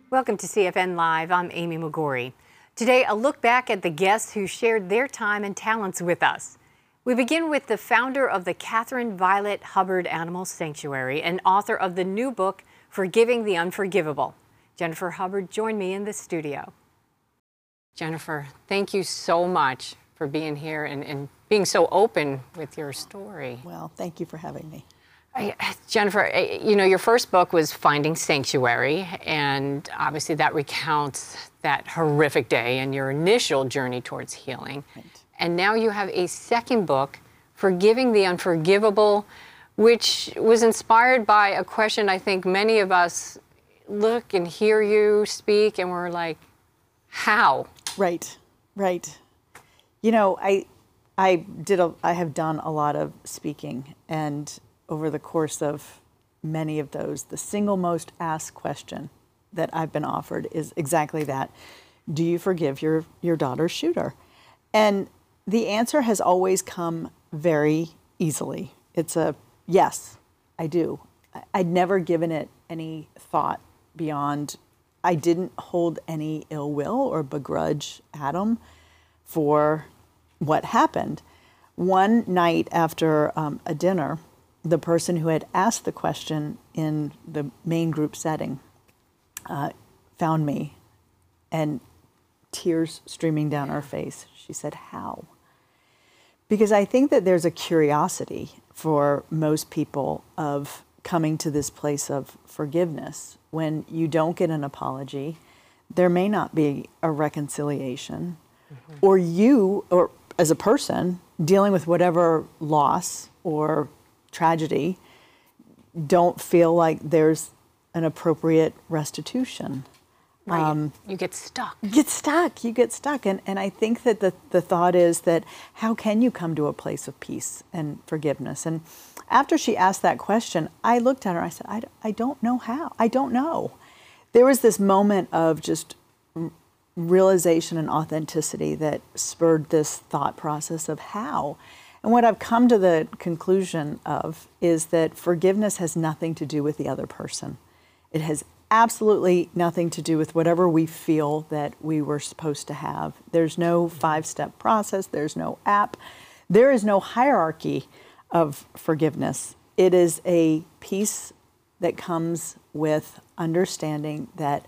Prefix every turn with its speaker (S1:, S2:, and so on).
S1: Welcome to CFN Live. I'm Amy McGorry. Today, a look back at the guests who shared their time and talents with us. We begin with the founder of the Catherine Violet Hubbard Animal Sanctuary and author of the new book, Forgiving the Unforgivable. Jennifer Hubbard joined me in the studio. Jennifer, thank you so much for being here and being so open with your story.
S2: Well, thank you for having me.
S1: Jennifer, you know, your first book was Finding Sanctuary, and obviously that recounts that horrific day and your initial journey towards healing. Right. And now you have a second book, Forgiving the Unforgivable, which was inspired by a question I think many of us look and hear you speak and we're like, how?
S2: Right, right. You know, I have done a lot of speaking, and over the course of many of those, the single most asked question that I've been offered is exactly that. Do you forgive your daughter's shooter? And the answer has always come very easily. It's a yes, I do. I'd never given it any thought beyond, I didn't hold any ill will or begrudge Adam for what happened. One night after a dinner, the person who had asked the question in the main group setting found me, and tears streaming down her face. She said, how? Because I think that there's a curiosity for most people of coming to this place of forgiveness. When you don't get an apology, there may not be a reconciliation, or you, or as a person, dealing with whatever loss or tragedy, don't feel like there's an appropriate restitution.
S1: Right. You get stuck.
S2: You get stuck. And I think that the thought is that how can you come to a place of peace and forgiveness? And after she asked that question, I looked at her and I said, I don't know how. I don't know. There was this moment of just realization and authenticity that spurred this thought process of how. And what I've come to the conclusion of is that forgiveness has nothing to do with the other person. It has absolutely nothing to do with whatever we feel that we were supposed to have. There's no 5-step process. There's no app. There is no hierarchy of forgiveness. It is a peace that comes with understanding that